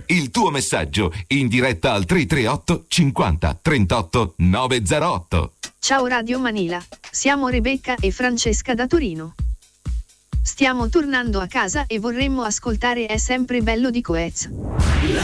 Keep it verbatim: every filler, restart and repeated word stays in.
il tuo messaggio in diretta al tre tre otto cinquanta trentotto novecentotto. Ciao Radio Manila, siamo Rebecca e Francesca da Torino. Stiamo tornando a casa e vorremmo ascoltare È sempre bello di Coez.